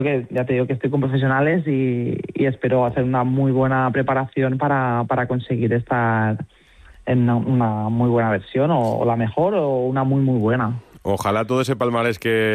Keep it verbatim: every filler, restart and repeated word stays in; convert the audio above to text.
que ya te digo que estoy con profesionales y, y espero hacer una muy buena preparación para, para conseguir estar en una, una muy buena versión o, o la mejor o una muy muy buena. Ojalá todo ese palmarés que